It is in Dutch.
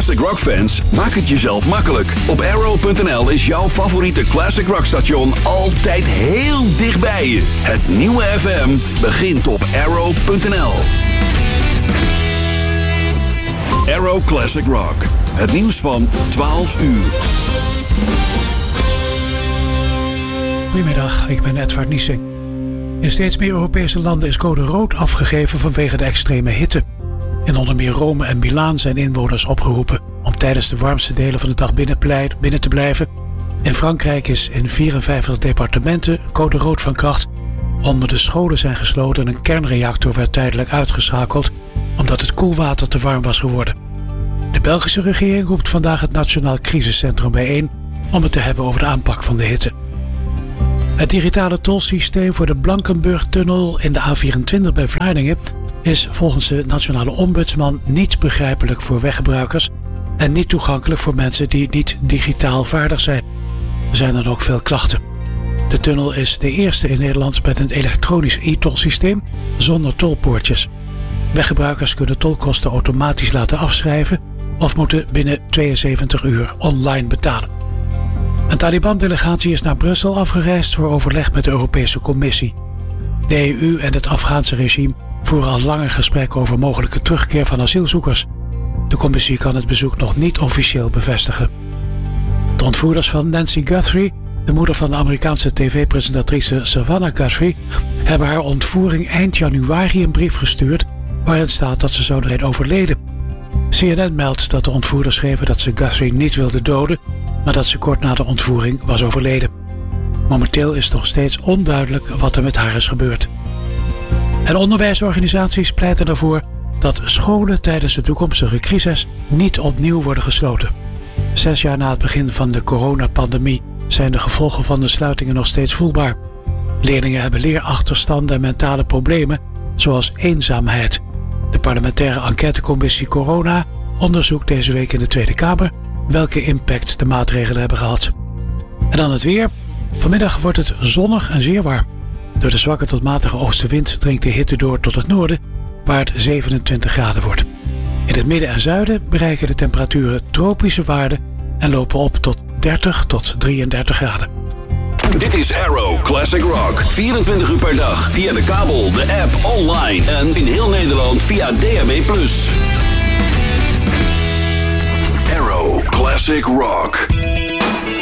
classic rock fans, maak het jezelf makkelijk. Op Arrow.nl is jouw favoriete classic rock station altijd heel dichtbij je. Het nieuwe FM begint op Arrow.nl. Arrow Classic Rock. Het nieuws van 12 uur. Goedemiddag, ik ben Edward Niesing. In steeds meer Europese landen is code rood afgegeven vanwege de extreme hitte. In onder meer Rome en Milaan zijn inwoners opgeroepen om tijdens de warmste delen van de dag binnen te blijven. In Frankrijk is in 54 departementen code rood van kracht. Honderden scholen zijn gesloten en een kernreactor werd tijdelijk uitgeschakeld omdat het koelwater te warm was geworden. De Belgische regering roept vandaag het Nationaal Crisiscentrum bijeen om het te hebben over de aanpak van de hitte. Het digitale tolsysteem voor de Blankenburg-tunnel in de A24 bij Vlaardingen is volgens de nationale ombudsman niet begrijpelijk voor weggebruikers en niet toegankelijk voor mensen die niet digitaal vaardig zijn. Er zijn dan ook veel klachten. De tunnel is de eerste in Nederland met een elektronisch e-tolsysteem zonder tolpoortjes. Weggebruikers kunnen tolkosten automatisch laten afschrijven of moeten binnen 72 uur online betalen. Een Taliban-delegatie is naar Brussel afgereisd voor overleg met de Europese Commissie. De EU en het Afghaanse regime voeren al langer gesprekken over mogelijke terugkeer van asielzoekers. De commissie kan het bezoek nog niet officieel bevestigen. De ontvoerders van Nancy Guthrie, de moeder van de Amerikaanse tv-presentatrice Savannah Guthrie, hebben haar ontvoering eind januari een brief gestuurd waarin staat dat ze zou zijn overleden. CNN meldt dat de ontvoerders schreven dat ze Guthrie niet wilden doden, maar dat ze kort na de ontvoering was overleden. Momenteel is nog steeds onduidelijk wat er met haar is gebeurd. En onderwijsorganisaties pleiten ervoor dat scholen tijdens de toekomstige crisis niet opnieuw worden gesloten. 6 jaar na het begin van de coronapandemie zijn de gevolgen van de sluitingen nog steeds voelbaar. Leerlingen hebben leerachterstanden en mentale problemen, zoals eenzaamheid. De parlementaire enquêtecommissie Corona onderzoekt deze week in de Tweede Kamer welke impact de maatregelen hebben gehad. En dan het weer. Vanmiddag wordt het zonnig en zeer warm. Door de zwakke tot matige oostenwind dringt de hitte door tot het noorden, waar het 27 graden wordt. In het midden en zuiden bereiken de temperaturen tropische waarden en lopen op tot 30 tot 33 graden. Dit is Arrow Classic Rock. 24 uur per dag via de kabel, de app, online en in heel Nederland via DAB+. Arrow Classic Rock.